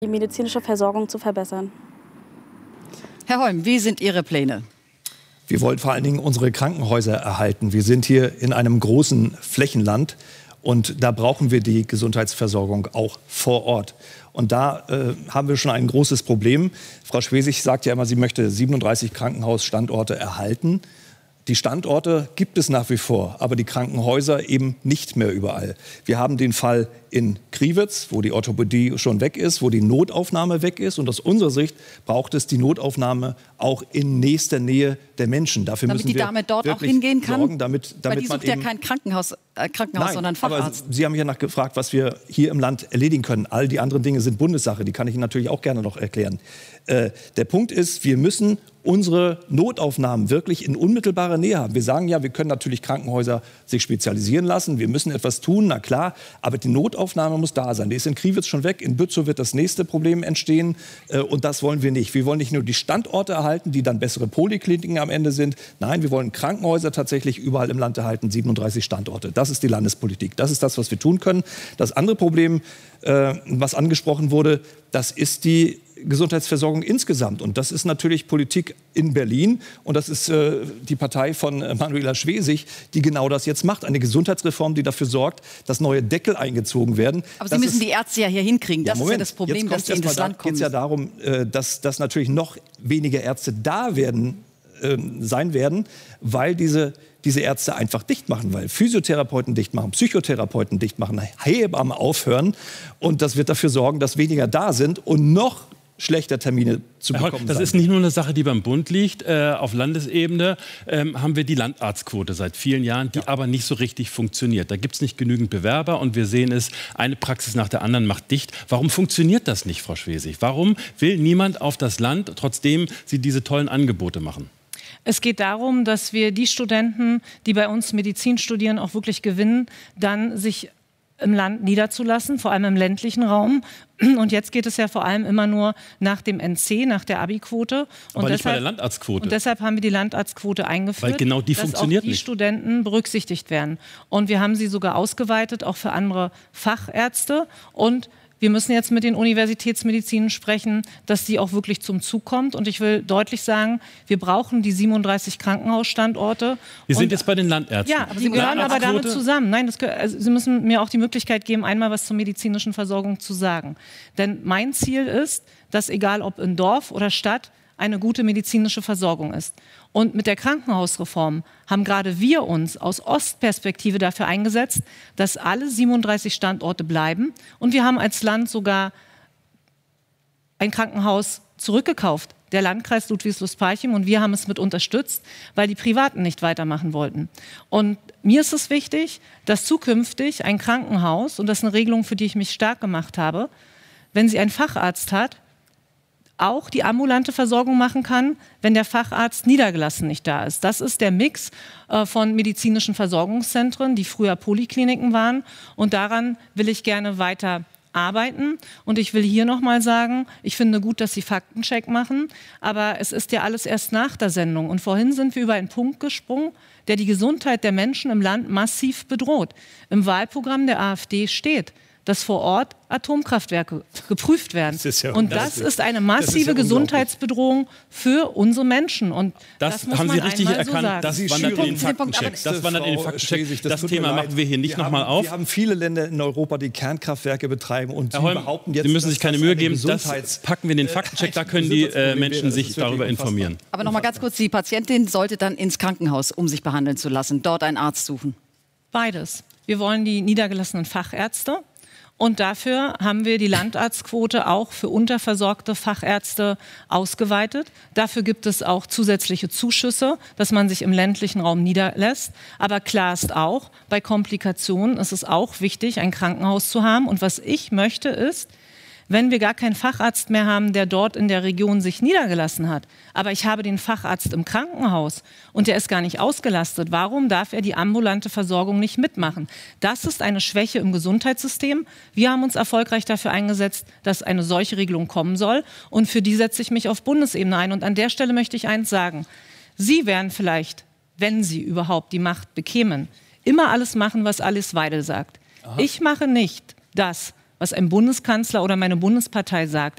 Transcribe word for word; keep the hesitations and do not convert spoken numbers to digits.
die medizinische Versorgung zu verbessern. Herr Holm, wie sind Ihre Pläne? Wir wollen vor allen Dingen unsere Krankenhäuser erhalten. Wir sind hier in einem großen Flächenland und da brauchen wir die Gesundheitsversorgung auch vor Ort. Und da äh, haben wir schon ein großes Problem. Frau Schwesig sagt ja immer, sie möchte siebenunddreißig Krankenhausstandorte erhalten. Die Standorte gibt es nach wie vor, aber die Krankenhäuser eben nicht mehr überall. Wir haben den Fall in Kriwitz, wo die Orthopädie schon weg ist, wo die Notaufnahme weg ist. Und aus unserer Sicht braucht es die Notaufnahme auch in nächster Nähe der Menschen. Dafür damit müssen die wir Dame dort auch wirklich hingehen kann? sorgen, damit, damit Weil die sucht man eben ja kein Krankenhaus, äh, Krankenhaus Nein, sondern Facharzt. aber Sie haben ja nach gefragt, was wir hier im Land erledigen können. All die anderen Dinge sind Bundessache, die kann ich Ihnen natürlich auch gerne noch erklären. Äh, der Punkt ist, wir müssen unsere Notaufnahmen wirklich in unmittelbarer Nähe haben. Wir sagen ja, wir können natürlich Krankenhäuser sich spezialisieren lassen, wir müssen etwas tun, na klar, aber die Notaufnahme muss da sein. Die ist in Kriwitz schon weg, in Bützow wird das nächste Problem entstehen äh, und das wollen wir nicht. Wir wollen nicht nur die Standorte erhalten, die dann bessere Polikliniken am Ende sind. Nein, wir wollen Krankenhäuser tatsächlich überall im Land erhalten, siebenunddreißig Standorte. Das ist die Landespolitik, das ist das, was wir tun können. Das andere Problem, äh, was angesprochen wurde, das ist die Gesundheitsversorgung insgesamt. Und das ist natürlich Politik in Berlin. Und das ist äh, die Partei von äh, Manuela Schwesig, die genau das jetzt macht. Eine Gesundheitsreform, die dafür sorgt, dass neue Deckel eingezogen werden. Aber Sie das müssen ist, die Ärzte ja hier hinkriegen. Das ja, Moment, ist ja das Problem, dass sie in das Land kommen. Es geht ja darum, äh, dass, dass natürlich noch weniger Ärzte da werden, äh, sein werden, weil diese diese Ärzte einfach dicht machen, weil Physiotherapeuten dicht machen, Psychotherapeuten dicht machen, Hebammen aufhören. Und das wird dafür sorgen, dass weniger da sind und noch schlechter Termine zu bekommen. Herr Holm, das sein. ist nicht nur eine Sache, die beim Bund liegt. Äh, auf Landesebene ähm, haben wir die Landarztquote seit vielen Jahren, die ja. aber nicht so richtig funktioniert. Da gibt es nicht genügend Bewerber und wir sehen es, eine Praxis nach der anderen macht dicht. Warum funktioniert das nicht, Frau Schwesig? Warum will niemand auf das Land, trotzdem sie diese tollen Angebote machen? Es geht darum, dass wir die Studenten, die bei uns Medizin studieren, auch wirklich gewinnen, dann sich im Land niederzulassen, vor allem im ländlichen Raum. Und jetzt geht es ja vor allem immer nur nach dem N C, nach der Abi-Quote. Aber nicht bei der Landarztquote. Und deshalb haben wir die Landarztquote eingeführt, weil genau die dass funktioniert auch die nicht. Studenten berücksichtigt werden. Und wir haben sie sogar ausgeweitet, auch für andere Fachärzte. Und wir müssen jetzt mit den Universitätsmedizinen sprechen, dass die auch wirklich zum Zug kommt. Und ich will deutlich sagen, wir brauchen die siebenunddreißig Krankenhausstandorte. Wir sind und, jetzt bei den Landärzten. Ja, aber sie gehören aber damit zusammen. Nein, das, also Sie müssen mir auch die Möglichkeit geben, einmal was zur medizinischen Versorgung zu sagen. Denn mein Ziel ist, dass egal ob in Dorf oder Stadt, eine gute medizinische Versorgung ist. Und mit der Krankenhausreform haben gerade wir uns aus Ostperspektive dafür eingesetzt, dass alle siebenunddreißig Standorte bleiben. Und wir haben als Land sogar ein Krankenhaus zurückgekauft, der Landkreis Ludwigslust-Parchim, und wir haben es mit unterstützt, weil die Privaten nicht weitermachen wollten. Und mir ist es wichtig, dass zukünftig ein Krankenhaus, und das ist eine Regelung, für die ich mich stark gemacht habe, wenn sie einen Facharzt hat, auch die ambulante Versorgung machen kann, wenn der Facharzt niedergelassen nicht da ist. Das ist der Mix äh, von medizinischen Versorgungszentren, die früher Polikliniken waren. Und daran will ich gerne weiter arbeiten. Und ich will hier noch mal sagen, ich finde gut, dass Sie Faktencheck machen, aber es ist ja alles erst nach der Sendung. Und vorhin sind wir über einen Punkt gesprungen, der die Gesundheit der Menschen im Land massiv bedroht. Im Wahlprogramm der AfD steht, dass vor Ort Atomkraftwerke geprüft werden. Das ja, und das, das ist eine massive ja Gesundheitsbedrohung für unsere Menschen. Und das, das muss haben man Sie richtig so erkannt. sagen. Das wandert in den Faktencheck. Das wandert in den Faktencheck. Das, das Thema machen wir hier nicht nochmal auf. Wir haben viele Länder in Europa, die Kernkraftwerke betreiben und Herr Holm, behaupten jetzt, Sie müssen sich keine Mühe geben. Das packen wir in den Faktencheck. Da können die äh, Menschen sich darüber informieren. Aber noch mal ganz kurz: Die Patientin sollte dann ins Krankenhaus, um sich behandeln zu lassen, dort einen Arzt suchen. Beides. Wir wollen die niedergelassenen Fachärzte. Und dafür haben wir die Landarztquote auch für unterversorgte Fachärzte ausgeweitet. Dafür gibt es auch zusätzliche Zuschüsse, dass man sich im ländlichen Raum niederlässt. Aber klar ist auch, bei Komplikationen ist es auch wichtig, ein Krankenhaus zu haben. Und was ich möchte ist, wenn wir gar keinen Facharzt mehr haben, der dort in der Region sich niedergelassen hat, aber ich habe den Facharzt im Krankenhaus und der ist gar nicht ausgelastet, warum darf er die ambulante Versorgung nicht mitmachen? Das ist eine Schwäche im Gesundheitssystem. Wir haben uns erfolgreich dafür eingesetzt, dass eine solche Regelung kommen soll, und für die setze ich mich auf Bundesebene ein. Und an der Stelle möchte ich eins sagen: Sie werden vielleicht, wenn Sie überhaupt die Macht bekämen, immer alles machen, was Alice Weidel sagt. Aha. Ich mache nicht das, was ein Bundeskanzler oder meine Bundespartei sagt.